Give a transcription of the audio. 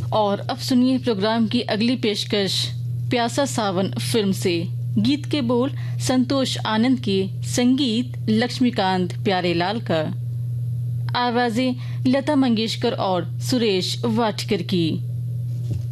और अब सुनिए प्रोग्राम की अगली पेशकश प्यासा सावन फिल्म से। गीत के बोल संतोष आनंद के, संगीत लक्ष्मीकांत प्यारेलाल का, आवाजें लता मंगेशकर और सुरेश वाडकर की।